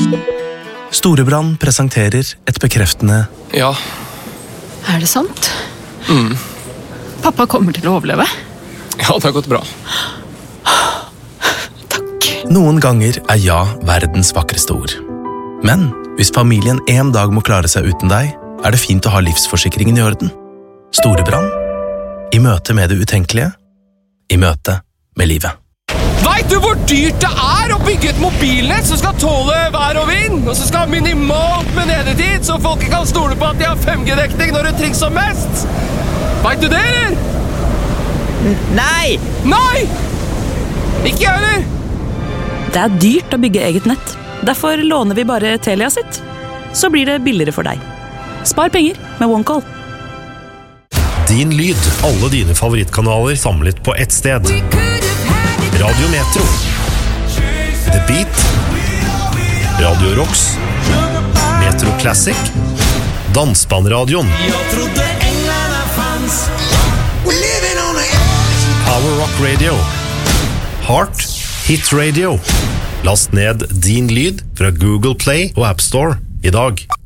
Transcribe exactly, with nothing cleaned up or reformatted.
Storebrand presenterer et bekreftende Ja. Er det sant? Mm. Pappa kommer til å overleve. Ja, det har gått bra. Takk. Noen ganger er ja verdens vakreste ord. Men hvis familien en dag må klare seg uten deg, er det fint å ha livsforsikringen i orden. Storebrand. I møte med det utenkelige. I møte med livet. Vet du hvor dyrt det er å bygge et mobilnett som skal tåle vær og vind, og som skal ha minimalt med nedetid, så folk kan stole på at de har fem G-dekning når det trengs som mest? Vet du det, eller? Nei! Nei! Ikke jeg, eller? Det er dyrt å bygge eget nett. Derfor låner vi bare Telia sitt. Så blir det billigere for deg. Spar penger med OneCall. Din lyd, alle dine favorittkanaler samlet på ett sted. Radio Metro, The Beat, Radio Rocks, Metro Classic, Dansbandradioen, Power Rock Radio, Heart Hit Radio. Last ned Din lyd fra Google Play og App Store i dag.